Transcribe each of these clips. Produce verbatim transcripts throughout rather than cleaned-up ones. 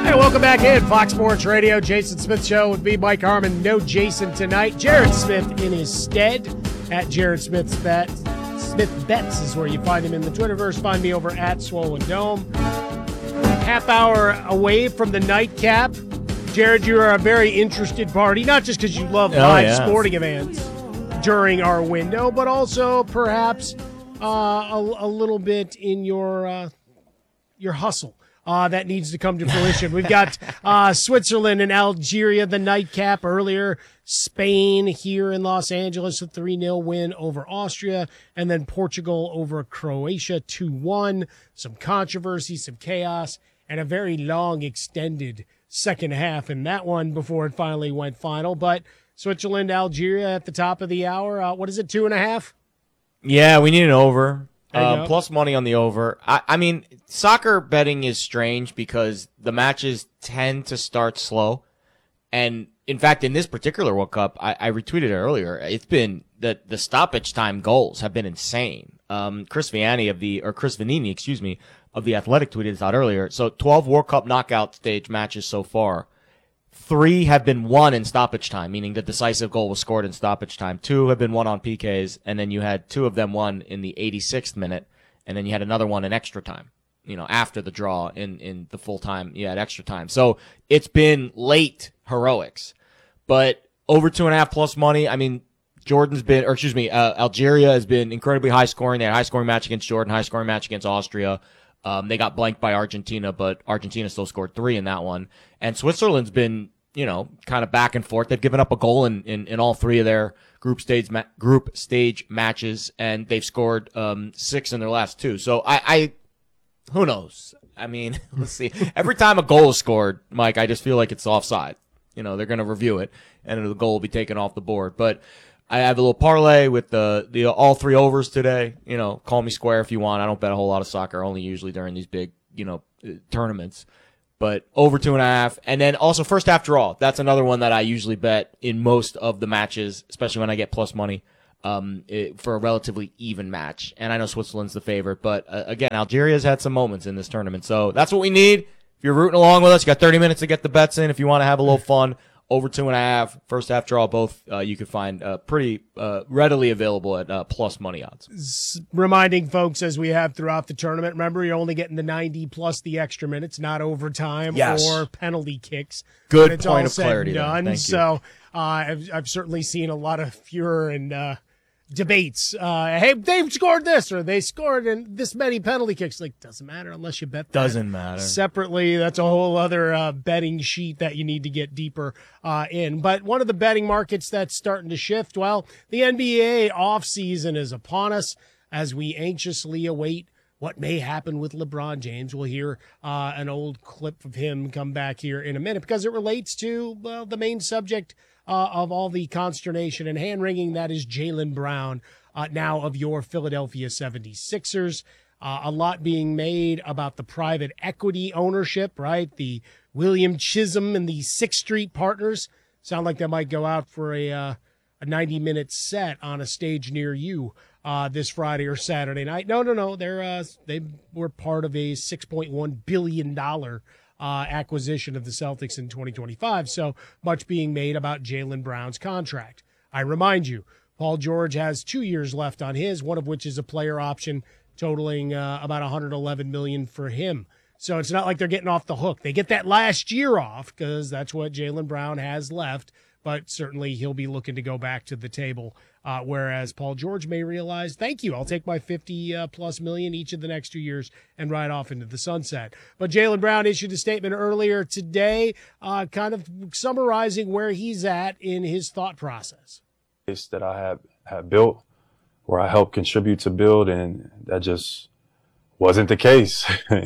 Hey, welcome back in Fox Sports Radio. Jason Smith Show with me, Mike Harmon. No Jason tonight. Jared Smith in his stead at Jared Smith's Bet. Smith Bets is where you find him in the Twitterverse. Find me over at Swollen Dome. Half hour away from the nightcap. Jared, you are a very interested party, not just because you love oh, live yeah. sporting events during our window, but also perhaps uh, a, a little bit in your uh, your hustle. Uh, that needs to come to fruition. We've got uh, Switzerland and Algeria, the nightcap earlier. Spain here in Los Angeles, a three nil win over Austria. And then Portugal over Croatia, two one. Some controversy, some chaos, and a very long, extended second half in that one before it finally went final. But Switzerland, Algeria at the top of the hour. Uh, what is it, two and a half? Yeah, we need an over. Uh, plus money on the over. I, I mean, soccer betting is strange because the matches tend to start slow. And in fact, in this particular World Cup, I, I retweeted it earlier. It's been the, the stoppage time goals have been insane. Um, Chris Vianney of the, or Chris Vanini, excuse me, of the Athletic tweeted this out earlier. So twelve World Cup knockout stage matches so far. Three have been won in stoppage time, meaning the decisive goal was scored in stoppage time. Two have been won on P Ks, and then you had two of them won in the eighty-sixth minute, and then you had another one in extra time, you know, after the draw in, in the full time. You had extra time. So it's been late heroics. But over two and a half plus money, I mean, Jordan's been, or excuse me, uh, Algeria has been incredibly high scoring. They had a high scoring match against Jordan, high scoring match against Austria. Um, they got blanked by Argentina, but Argentina still scored three in that one. And Switzerland's been, you know, kind of back and forth. They've given up a goal in, in, in all three of their group stage ma- group stage matches, and they've scored um, six in their last two. So I, I, who knows? I mean, let's see. Every time a goal is scored, Mike, I just feel like it's offside. You know, they're going to review it, and the goal will be taken off the board. But I have a little parlay with the, the all three overs today. You know, call me square if you want. I don't bet a whole lot of soccer, only usually during these big, you know, tournaments. But over two and a half. And then also first half draw. That's another one that I usually bet in most of the matches, especially when I get plus money, um, it, for a relatively even match. And I know Switzerland's the favorite. But uh, again, Algeria's had some moments in this tournament. So that's what we need. If you're rooting along with us, you got thirty minutes to get the bets in. If you want to have a little fun, over two and a half, first half draw, both uh, you can find uh, pretty uh, readily available at uh, plus money odds. Reminding folks, as we have throughout the tournament, remember you're only getting the ninety plus the extra minutes, not overtime yes. or penalty kicks. Good it's point all of clarity. Done. Thank you. So uh, I've, I've certainly seen a lot of furor and uh, debates. Uh, hey, they scored this or they scored in this many penalty kicks. Like, doesn't matter unless you bet that. Doesn't matter. Separately, that's a whole other uh, betting sheet that you need to get deeper uh, in. But one of the betting markets that's starting to shift, well, the N B A offseason is upon us as we anxiously await what may happen with LeBron James. We'll hear uh, an old clip of him come back here in a minute because it relates to, well, the main subject Uh, of all the consternation and hand-wringing that is Jaylen Brown, uh, now of your Philadelphia seventy-sixers. Uh, a lot being made about the private equity ownership, right? The William Chisholm and the Sixth Street Partners sound like they might go out for a uh, a ninety-minute set on a stage near you uh, this Friday or Saturday night. No, no, no. They're uh, they were part of a six point one billion dollars Uh, acquisition of the Celtics in twenty twenty-five. So much being made about Jaylen Brown's contract. I remind you, Paul George has two years left on his, one of which is a player option totaling uh, about one hundred eleven million dollars for him. So it's not like they're getting off the hook. They get that last year off because that's what Jaylen Brown has left. But certainly he'll be looking to go back to the table, uh, whereas Paul George may realize, thank you, I'll take my fifty uh, plus million each of the next two years and ride off into the sunset. But Jaylen Brown issued a statement earlier today, uh, kind of summarizing where he's at in his thought process. That I have, have built, where I helped contribute to build, and that just wasn't the case.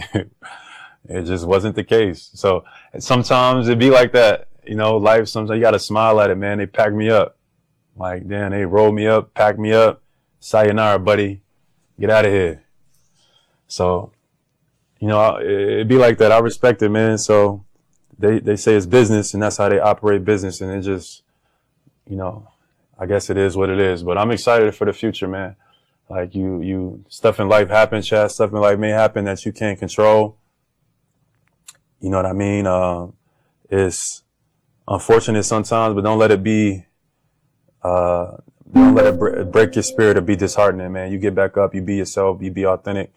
It just wasn't the case. So sometimes it'd be like that. You know, life, sometimes you got to smile at it, man. They packed me up. Like, damn, they rolled me up, packed me up. Sayonara, buddy. Get out of here. So, you know, it'd be like that. I respect it, man. So they, they say it's business, and that's how they operate business. And it just, you know, I guess it is what it is. But I'm excited for the future, man. Like, you, you, stuff in life happens, Chad. Stuff in life may happen that you can't control. You know what I mean? Uh, it's unfortunate sometimes, but don't let it be, uh, don't let it bre- break your spirit or be disheartening, man. You get back up, you be yourself, you be authentic.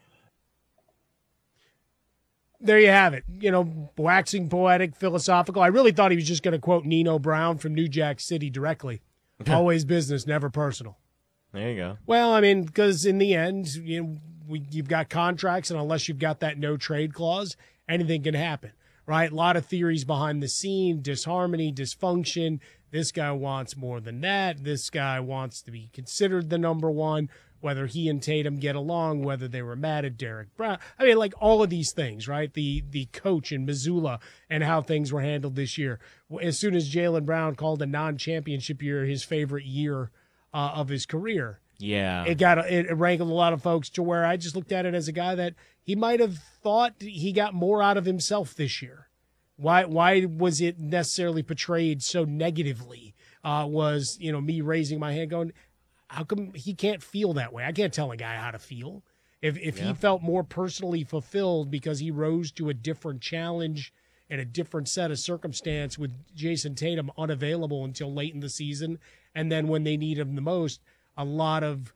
There you have it. You know, waxing poetic, philosophical. I really thought he was just going to quote Nino Brown from New Jack City directly. Always business, never personal. There you go. Well, I mean, because in the end, you know, we, you've got contracts, and unless you've got that no trade clause, anything can happen, right? A lot of theories behind the scene, disharmony, dysfunction. This guy wants more than that. This guy wants to be considered the number one, whether he and Tatum get along, whether they were mad at Derek Brown. I mean, like all of these things, right? The the coach in Missoula and how things were handled this year. As soon as Jaylen Brown called a non-championship year his favorite year uh, of his career, Yeah. it got it rankled a lot of folks to where I just looked at it as a guy that he might have thought he got more out of himself this year. Why why was it necessarily portrayed so negatively? Uh, was, you know, me raising my hand going, how come he can't feel that way? I can't tell a guy how to feel. If if Yeah. he felt more personally fulfilled because he rose to a different challenge and a different set of circumstance with Jason Tatum unavailable until late in the season, and then when they need him the most, a lot of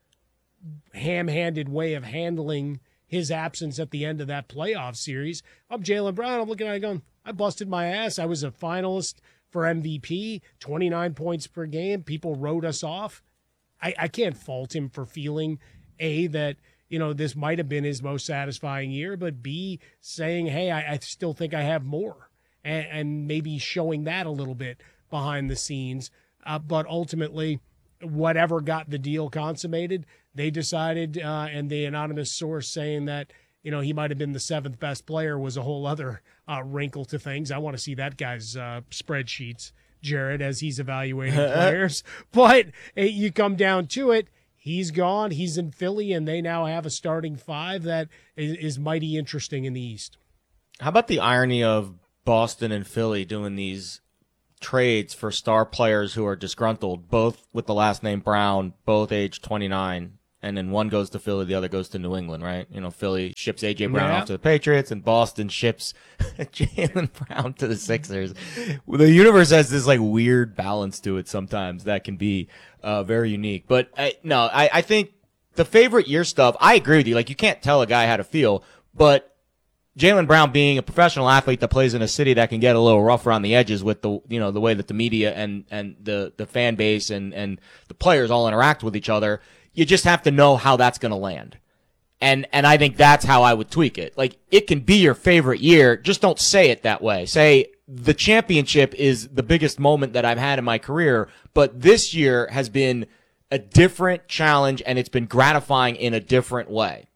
ham-handed way of handling his absence at the end of that playoff series. I'm Jaylen Brown. I'm looking at it going, I busted my ass. I was a finalist for M V P, twenty-nine points per game. People wrote us off. I, I can't fault him for feeling, A, that, you know, this might have been his most satisfying year, but B, saying, hey, I, I still think I have more, and, and maybe showing that a little bit behind the scenes. Uh, but ultimately, whatever got the deal consummated, they decided, uh, and the anonymous source saying that, you know, he might have been the seventh best player was a whole other uh, wrinkle to things. I want to see that guy's uh, spreadsheets, Jared, as he's evaluating players. But uh, you come down to it, he's gone. He's in Philly, and they now have a starting five that is, is mighty interesting in the East. How about the irony of Boston and Philly doing these trades for star players who are disgruntled, both with the last name Brown, both age twenty-nine, and then one goes to Philly, the other goes to New England, right? You know, Philly ships A J Brown Yeah. off to the Patriots, and Boston ships Jaylen Brown to the Sixers. The universe has this like weird balance to it sometimes that can be uh, very unique. But I, no, I, I think the favorite year stuff, I agree with you. Like, you can't tell a guy how to feel, but Jaylen Brown being a professional athlete that plays in a city that can get a little rough around the edges with the, you know, the way that the media and, and the, the fan base and, and the players all interact with each other, you just have to know how that's going to land. And, and I think that's how I would tweak it. Like, it can be your favorite year. Just don't say it that way. Say, the championship is the biggest moment that I've had in my career, but this year has been a different challenge and it's been gratifying in a different way.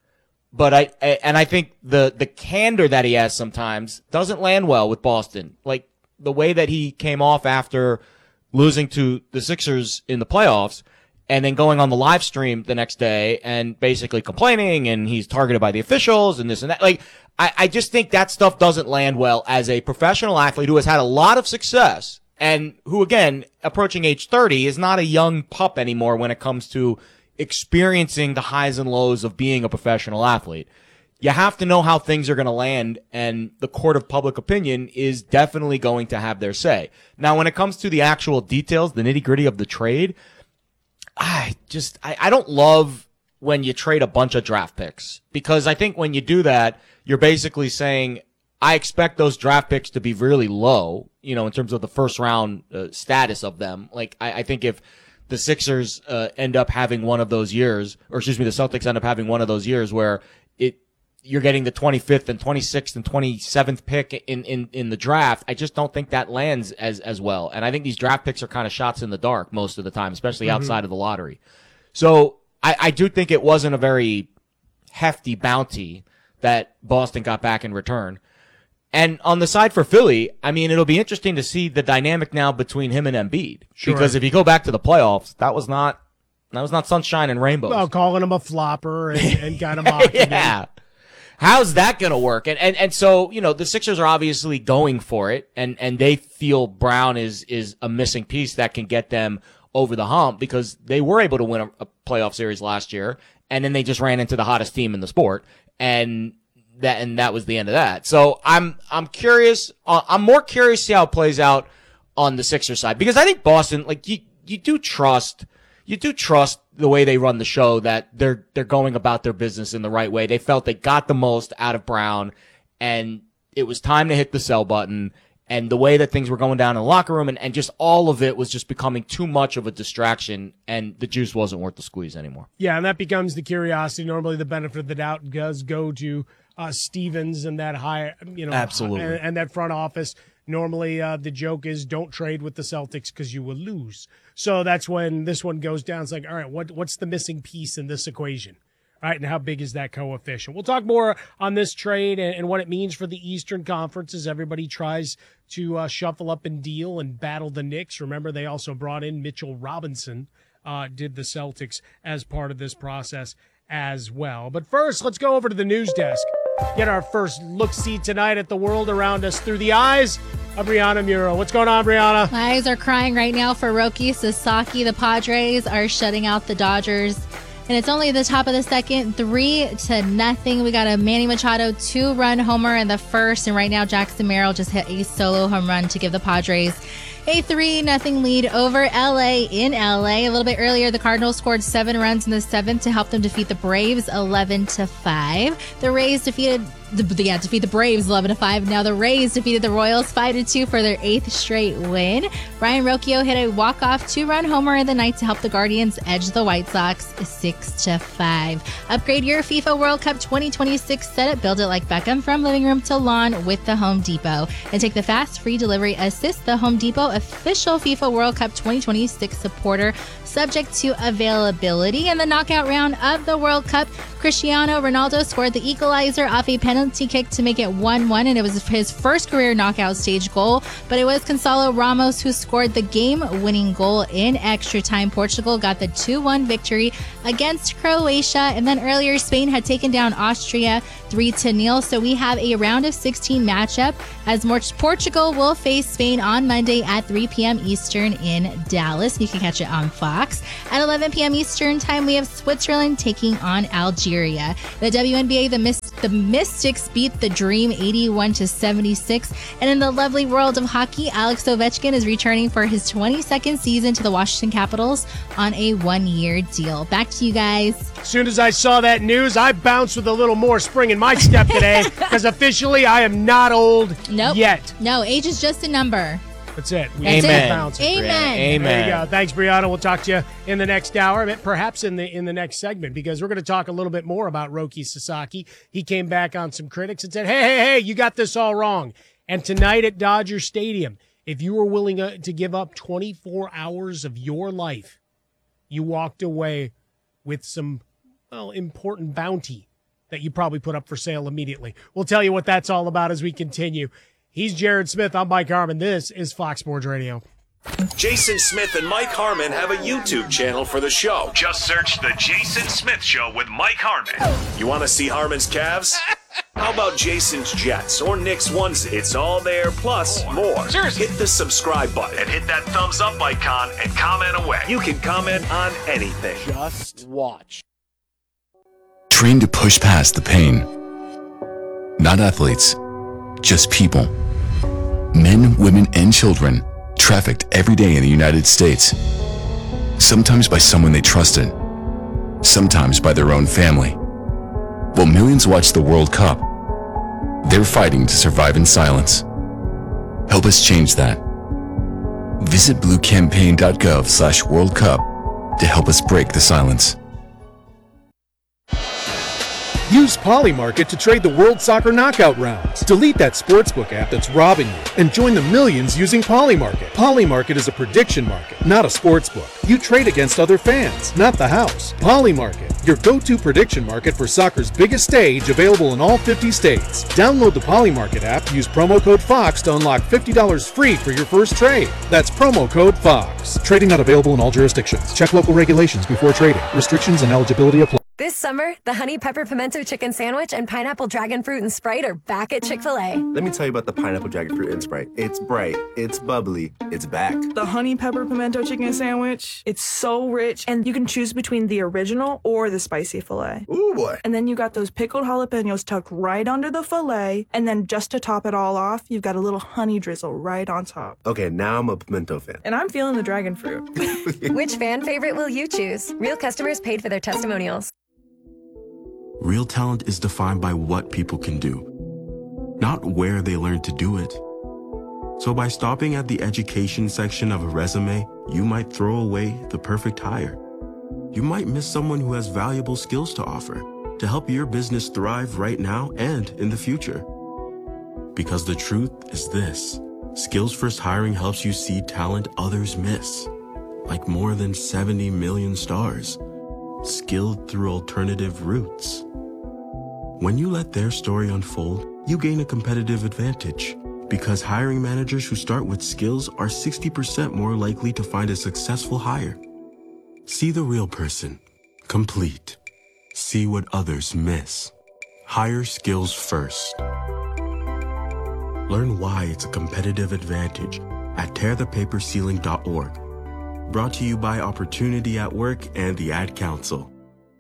But I, I and I think the, the candor that he has sometimes doesn't land well with Boston. Like, the way that he came off after losing to the Sixers in the playoffs and then going on the live stream the next day and basically complaining, and he's targeted by the officials and this and that. Like, I, I just think that stuff doesn't land well as a professional athlete who has had a lot of success and who, again, approaching age thirty, is not a young pup anymore when it comes to experiencing the highs and lows of being a professional athlete. You have to know how things are going to land, and the court of public opinion is definitely going to have their say. Now, when it comes to the actual details, the nitty-gritty of the trade, I just, I, I don't love when you trade a bunch of draft picks, because I think when you do that, you're basically saying, I expect those draft picks to be really low, you know, in terms of the first round uh, status of them. Like, I, I think if the Sixers uh, end up having one of those years, or excuse me, the Celtics end up having one of those years where it, you're getting the twenty-fifth and twenty-sixth and twenty-seventh pick in, in, in the draft, I just don't think that lands as, as well. And I think these draft picks are kind of shots in the dark most of the time, especially mm-hmm. outside of the lottery. So I, I do think it wasn't a very hefty bounty that Boston got back in return. And on the side for Philly, I mean, it'll be interesting to see the dynamic now between him and Embiid. Sure. Because if you go back to the playoffs, that was not, that was not sunshine and rainbows. Well, calling him a flopper and, and kind of mocking yeah. him. How's that going to work? And, and, and so, you know, the Sixers are obviously going for it, and, and they feel Brown is, is a missing piece that can get them over the hump, because they were able to win a, a playoff series last year, and then they just ran into the hottest team in the sport, and that, and that was the end of that. So I'm, I'm curious. Uh, I'm more curious to see how it plays out on the Sixers side, because I think Boston, like you, you do trust, you do trust the way they run the show, that they're, they're going about their business in the right way. They felt they got the most out of Brown, and it was time to hit the sell button. And the way that things were going down in the locker room, and, and just all of it was just becoming too much of a distraction, and the juice wasn't worth the squeeze anymore. Yeah, and that becomes the curiosity. Normally the benefit of the doubt does go to uh, Stevens and that high, you know, Absolutely. and, and that front office. Normally uh, the joke is don't trade with the Celtics because you will lose. So that's when this one goes down. It's like, all right, what what's the missing piece in this equation? All right, and how big is that coefficient? We'll talk more on this trade and, and what it means for the Eastern Conference as everybody tries to uh, shuffle up and deal and battle the Knicks. Remember, they also brought in Mitchell Robinson, uh, did the Celtics as part of this process as well. But first, let's go over to the news desk. Get our first look-see tonight at the world around us through the eyes of Brianna Muro. What's going on, Brianna? My eyes are crying right now for Roki Sasaki. The Padres are shutting out the Dodgers. And it's only the top of the second, three to nothing. We got a Manny Machado two-run homer in the first, and right now Jackson Merrill just hit a solo home run to give the Padres a three nothing lead over L A in L A. A little bit earlier, the Cardinals scored seven runs in the seventh to help them defeat the Braves eleven to five. The Rays defeated the yeah, defeat the Braves eleven to five. Now the Rays defeated the Royals five to two for their eighth straight win. Brian Rocchio hit a walk-off two-run homer in the night to help the Guardians edge the White Sox six to five. Upgrade your FIFA World Cup twenty twenty-six set it, build it like Beckham from living room to lawn with the Home Depot. And take the fast free delivery assist. The Home Depot official FIFA World Cup twenty twenty-six supporter, subject to availability. In the knockout round of the World Cup, Cristiano Ronaldo scored the equalizer off a penalty kick to make it one one, and it was his first career knockout stage goal. But it was Gonçalo Ramos who scored the game-winning goal in extra time. Portugal got the two one victory against Croatia, and then earlier Spain had taken down Austria three to nil. So we have a round of sixteen matchup as Portugal will face Spain on Monday at three p.m. Eastern in Dallas. You can catch it on Fox. At eleven p.m. Eastern time, we have Switzerland taking on Algeria. The W N B A, the, Myst- the Mystics beat the Dream eighty-one to seventy-six. And in the lovely world of hockey, Alex Ovechkin is returning for his twenty-second season to the Washington Capitals on a one-year deal. Back to you guys. As soon as I saw that news, I bounced with a little more spring in my step today because officially I am not old nope. yet. No, age is just a number. That's it. We That's Amen. it. Bounce. Amen. Amen. There you go. Thanks, Brianna. We'll talk to you in the next hour, perhaps in the in the next segment, because we're going to talk a little bit more about Roki Sasaki. He came back on some critics and said, hey, hey, hey, you got this all wrong. And tonight at Dodger Stadium, if you were willing to give up twenty-four hours of your life, you walked away with some, well, important bounty that you probably put up for sale immediately. We'll tell you what that's all about as we continue. He's Jared Smith. I'm Mike Harmon. This is Fox Sports Radio. Jason Smith and Mike Harmon have a YouTube channel for the show. Just search The Jason Smith Show with Mike Harmon. You want to see Harmon's calves? How about Jason's Jets or Nick's onesie? It's all there, plus more. Seriously. Hit the subscribe button And hit that thumbs up icon and comment away. You can comment on anything. Just watch. Trained to push past the pain. Not athletes, just people. Men, women, and children trafficked every day in the United States. Sometimes by someone they trusted, sometimes by their own family. While millions watch the World Cup, they're fighting to survive in silence. Help us change that. Visit bluecampaign.gov slash World Cup to help us break the silence. Use Polymarket to trade the World Soccer Knockout rounds. Delete that sportsbook app that's robbing you and join the millions using Polymarket. Polymarket is a prediction market, not a sportsbook. You trade against other fans, not the house. Polymarket, your go-to prediction market for soccer's biggest stage, available in all fifty states. Download the Polymarket app, use promo code FOX to unlock fifty dollars free for your first trade. That's promo code FOX. Trading not available in all jurisdictions. Check local regulations before trading. Restrictions and eligibility apply. This summer, the Honey Pepper Pimento Chicken Sandwich and Pineapple Dragon Fruit and Sprite are back at Chick-fil-A. Let me tell you about the Pineapple Dragon Fruit and Sprite. It's bright, it's bubbly, it's back. The Honey Pepper Pimento Chicken Sandwich, it's so rich, and you can choose between the original or the spicy filet. Ooh, boy. And then you got those pickled jalapenos tucked right under the filet, and then just to top it all off, you've got a little honey drizzle right on top. Okay, now I'm a pimento fan. And I'm feeling the dragon fruit. Which fan favorite will you choose? Real customers paid for their testimonials. Real talent is defined by what people can do, not where they learn to do it. So by stopping at the education section of a resume, you might throw away the perfect hire. You might miss someone who has valuable skills to offer to help your business thrive right now and in the future. Because the truth is this, Skills First Hiring helps you see talent others miss, like more than seventy million stars, skilled through alternative routes. When you let their story unfold, you gain a competitive advantage because hiring managers who start with skills are sixty percent more likely to find a successful hire. See the real person, complete. See what others miss. Hire skills first. Learn why it's a competitive advantage at tear the paper ceiling dot org. Brought to you by Opportunity at Work and the Ad Council.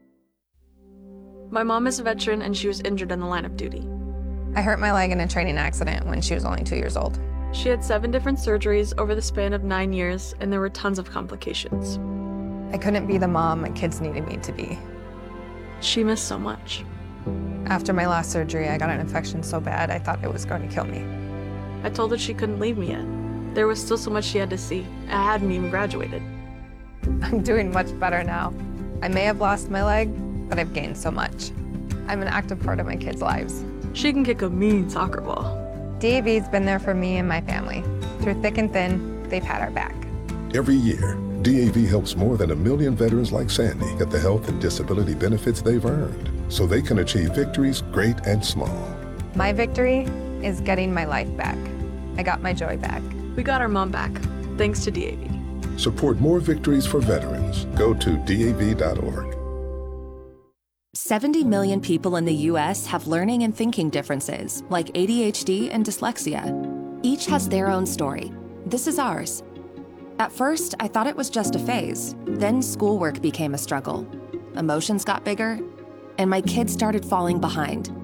My mom is a veteran and she was injured in the line of duty. I hurt my leg in a training accident when she was only two years old. She had seven different surgeries over the span of nine years and there were tons of complications. I couldn't be the mom my kids needed me to be. She missed so much. After my last surgery, I got an infection so bad I thought it was going to kill me. I told her she couldn't leave me yet. There was still so much she had to see. I hadn't even graduated. I'm doing much better now. I may have lost my leg, but I've gained so much. I'm an active part of my kids' lives. She can kick a mean soccer ball. D A V's been there for me and my family. Through thick and thin, they've had our back. Every year, D A V helps more than a million veterans like Sandy get the health and disability benefits they've earned, so they can achieve victories great and small. My victory is getting my life back. I got my joy back. We got our mom back, thanks to D A V. Support more victories for veterans. Go to D A V dot org. seventy million people in the U S have learning and thinking differences, like A D H D and dyslexia. Each has their own story. This is ours. At first, I thought it was just a phase. Then schoolwork became a struggle. Emotions got bigger, and my kids started falling behind.